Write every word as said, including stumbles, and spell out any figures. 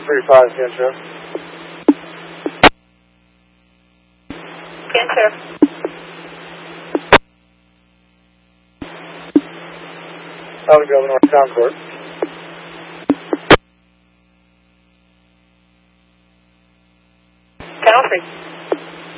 three five, Scanship. Scanship. Valley View, North Concord. Channel three.